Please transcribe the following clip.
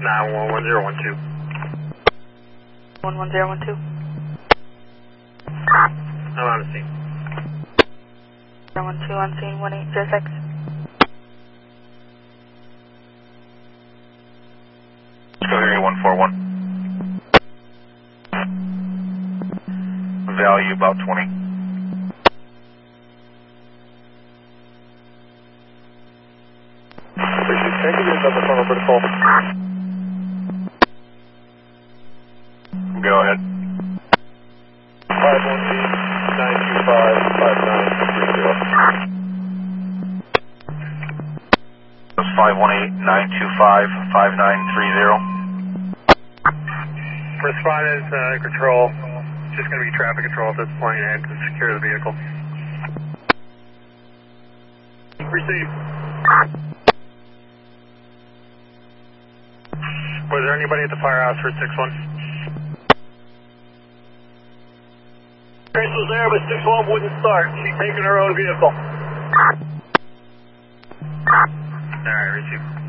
9111012. 11012. I'm on the scene. 912 on scene 1806. Let's go here, 141. Value about 20. Thank you, get another phone over the call. Go ahead. 518-925-5930. That's 518-925-5930. Respondent control. Just going to be traffic control at this point and to secure the vehicle. Receive. Was there anybody at the firehouse for 6-1? Chris was there, but 6-1 wouldn't start. She's taking her own vehicle. Alright, receive.